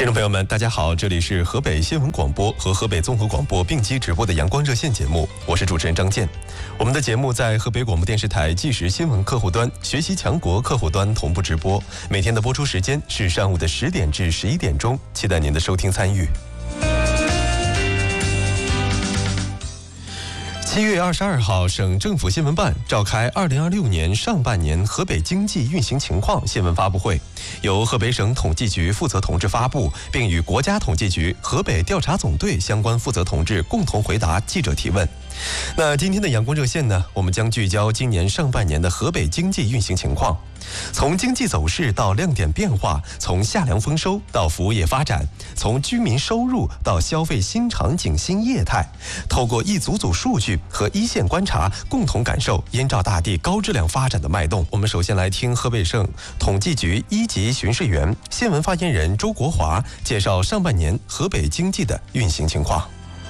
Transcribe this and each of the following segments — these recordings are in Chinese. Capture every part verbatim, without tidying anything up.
听众朋友们，大家好，这里是河北新闻广播和河北综合广播并机直播的阳光热线节目，我是主持人张健。我们的节目在河北广播电视台即时新闻客户端、学习强国客户端同步直播，每天的播出时间是上午的十点至十一点钟，期待您的收听参与。七月二十二号，省政府新闻办召开二零二六年上半年河北经济运行情况新闻发布会，由河北省统计局负责同志发布，并与国家统计局、河北调查总队相关负责同志共同回答记者提问。那今天的阳光热线呢，我们将聚焦今年上半年的河北经济运行情况，从经济走势到亮点变化，从夏粮丰收到服务业发展，从居民收入到消费新场景新业态，透过一组组数据和一线观察，共同感受燕赵大地高质量发展的脉动。我们首先来听河北省统计局一级巡视员、新闻发言人周国华介绍上半年河北经济的运行情况。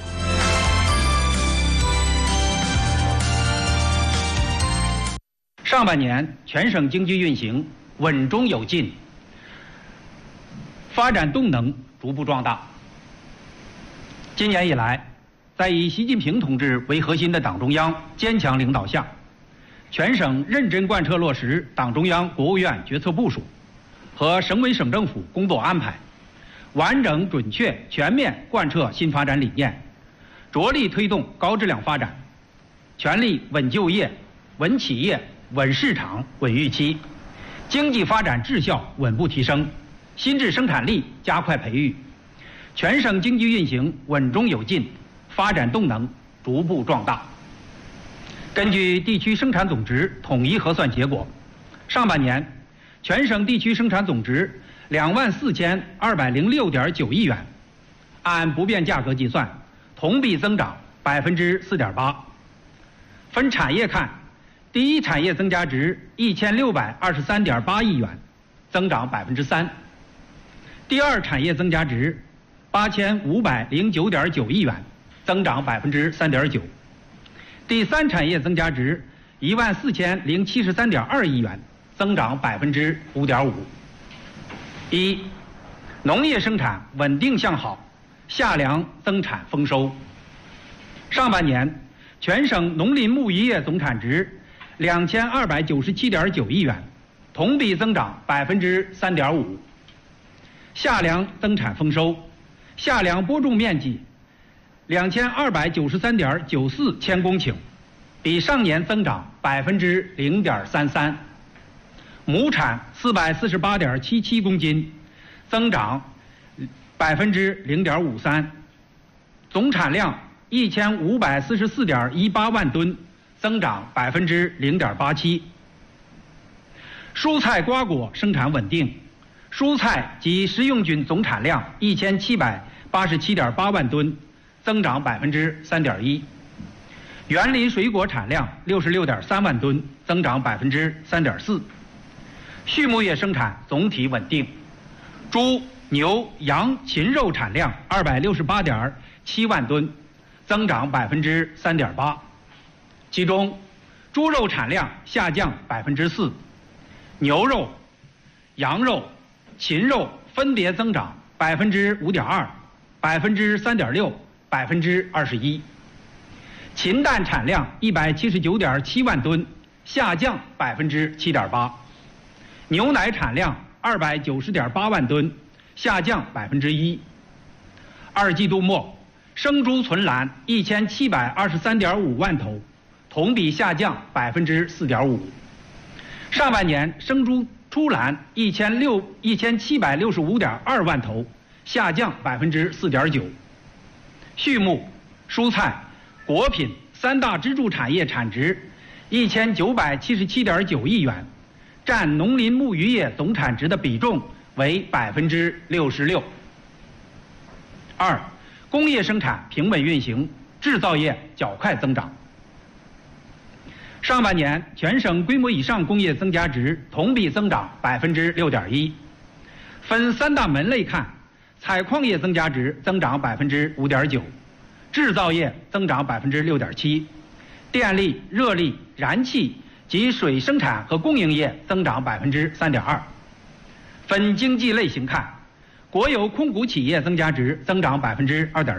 上半年全省经济运行稳中有进，发展动能逐步壮大。今年以来，在以习近平同志为核心的党中央坚强领导下，全省认真贯彻落实党中央、国务院决策部署和省委省政府工作安排，完整准确全面贯彻新发展理念，着力推动高质量发展，全力稳就业、稳企业、稳市场、稳预期，经济发展质效稳步提升，新质生产力加快培育，全省经济运行稳中有进，发展动能逐步壮大。根据地区生产总值统一核算结果，上半年全省地区生产总值两万四千二百零六点九亿元，按不变价格计算，同比增长百分之四点八。分产业看，第一产业增加值一千六百二十三点八亿元，增长百分之三；第二产业增加值八千五百零九点九亿元，增长百分之三点九；第三产业增加值一万四千零七十三点二亿元，增长百分之五点五。一、农业生产稳定向好，夏粮增产丰收。上半年，全省农林牧渔业总产值两千二百九十七点九亿元，同比增长百分之三点五。夏粮增产丰收，夏粮播种面积两千二百九十三点九四千公顷，比上年增长百分之零点三三。亩产四百四十八点七七公斤，增长百分之零点五三。总产量一千五百四十四点一八万吨。增长百分之零点八七。蔬菜瓜果生产稳定，蔬菜及食用菌总产量一千七百八十七点八万吨，增长百分之三点一。园林水果产量六十六点三万吨，增长百分之三点四。畜牧业生产总体稳定，猪、牛、羊、禽肉产量二百六十八点七万吨，增长百分之三点八。其中，猪肉产量下降百分之四，牛肉、羊肉、禽肉分别增长百分之五点二、百分之三点六、百分之二十一。禽蛋产量一百七十九点七万吨，下降百分之七点八。牛奶产量二百九十点八万吨，下降百分之一。二季度末，生猪存栏一千七百二十三点五万头。同比下降百分之四点五。上半年生猪出栏一千六一千七百六十五点二万头，下降百分之四点九。畜牧、蔬菜、果品三大支柱产业产值一千九百七十七点九亿元，占农林牧渔业总产值的比重为百分之六十六。二、工业生产平稳运行，制造业较快增长。上半年全省规模以上工业增加值同比增长百分之六点一。分三大门类看，采矿业增加值增长百分之五点九，制造业增长百分之六点七，电力、热力、燃气及水生产和供应业增长百分之三点二。分经济类型看， 国有控股企业增加值增长百分之二点